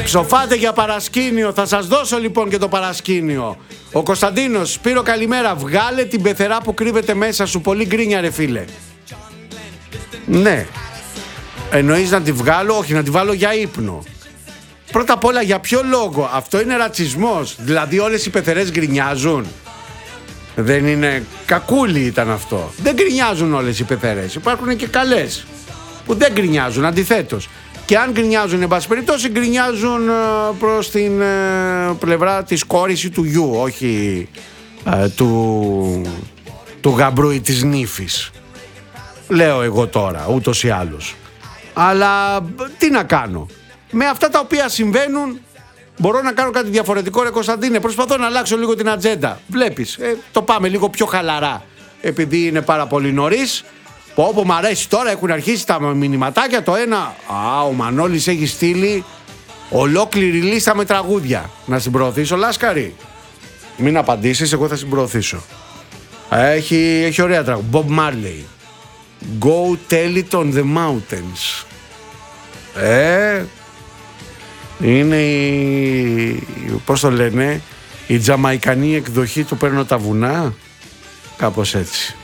Ψοφάτε για παρασκήνιο. Θα σας δώσω λοιπόν και το παρασκήνιο. Ο Κωνσταντίνος, Σπύρο καλημέρα. Βγάλε την πεθερά που κρύβεται μέσα σου. Πολύ γκρίνια ρε φίλε. Ναι. Εννοείς να τη βγάλω? Όχι, να τη βάλω για ύπνο. Πρώτα απ' όλα για ποιο λόγο? Αυτό είναι ρατσισμός? Δηλαδή όλες οι πεθερές γκρινιάζουν? Δεν είναι? Κακούλι ήταν αυτό. Δεν γκρινιάζουν όλες οι πεθερές. Υπάρχουν και καλές που δεν γκρινιάζουν, αντιθέτως. Και αν γκρινιάζουν, εν πάση περιπτώσει, γκρινιάζουν προς την πλευρά της κόρης ή του γιου, όχι του γαμπρού ή της νύφης. Λέω εγώ τώρα, ούτως ή άλλως. Αλλά τι να κάνω? Με αυτά τα οποία συμβαίνουν, μπορώ να κάνω κάτι διαφορετικό, ρε Κωνσταντίνε? Προσπαθώ να αλλάξω λίγο την ατζέντα. Βλέπεις, το πάμε λίγο πιο χαλαρά. Επειδή είναι πάρα πολύ νωρίς. Όπου μ' αρέσει τώρα, έχουν αρχίσει τα μηνυματάκια. Το ένα, ο Μανώλης έχει στείλει ολόκληρη λίστα με τραγούδια. Να συμπροωθήσω, Λάσκαρη? Μην απαντήσεις, εγώ θα συμπροωθήσω. Έχει ωραία τραγούδια. Bob Marley, Go Tell It on the Mountains. Είναι πώς το λένε, η τζαμαϊκανή εκδοχή του Παίρνω τα βουνά. Κάπως έτσι.